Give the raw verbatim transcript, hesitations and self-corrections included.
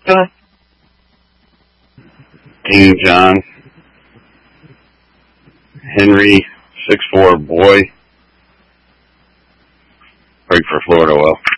Go ahead. King John. Henry, six four boy. Break for Florida well.